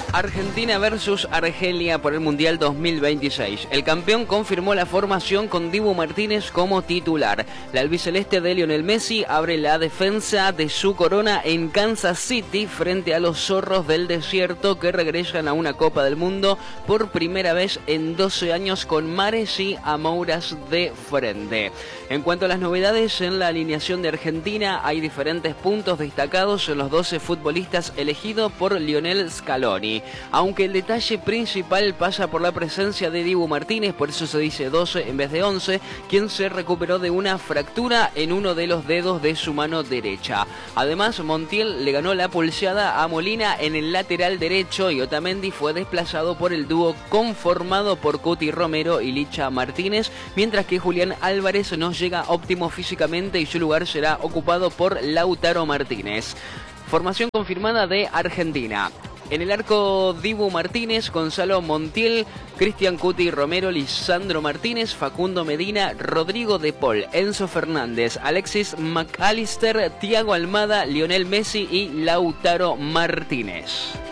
Argentina versus Argelia por el Mundial 2026. El campeón confirmó la formación con Dibu Martínez como titular. La albiceleste de Lionel Messi abre la defensa de su corona en Kansas City frente a los zorros del desierto que regresan a una Copa del Mundo por primera vez en 12 años con mares y amouras de frente. En cuanto a las novedades en la alineación de Argentina, hay diferentes puntos destacados en los 12 futbolistas elegidos por Lionel Scaloni. Aunque el detalle principal pasa por la presencia de Dibu Martínez, por eso se dice 12 en vez de 11, quien se recuperó de una fractura en uno de los dedos de su mano derecha. Además, Montiel le ganó la pulseada a Molina en el lateral derecho y Otamendi fue desplazado por el dúo conformado por Cuti Romero y Licha Martínez, mientras que Julián Álvarez no llega óptimo físicamente y su lugar será ocupado por Lautaro Martínez. Formación confirmada de Argentina. En el arco, Dibu Martínez, Gonzalo Montiel, Cristian Cuti Romero, Lisandro Martínez, Facundo Medina, Rodrigo De Paul, Enzo Fernández, Alexis McAllister, Thiago Almada, Lionel Messi y Lautaro Martínez.